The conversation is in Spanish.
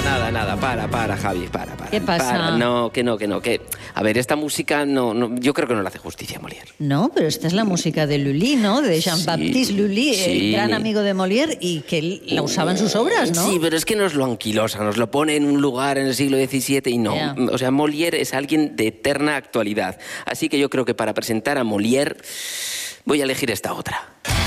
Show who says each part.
Speaker 1: nada, para, Javi, para.
Speaker 2: ¿Qué pasa?
Speaker 1: Para. No, que. A ver, esta música no, yo creo que no le hace justicia a Molière.
Speaker 2: No, pero esta es la música de Lully, ¿no? De Jean-Baptiste Lully, el gran amigo de Molière, y que él la usaba en sus obras, ¿no?
Speaker 1: Sí, pero es que nos lo anquilosa, nos lo pone en un lugar en el siglo XVII y no.
Speaker 2: Yeah.
Speaker 1: O sea, Molière es alguien de eterna actualidad. Así que yo creo que para presentar a Molière voy a elegir esta otra.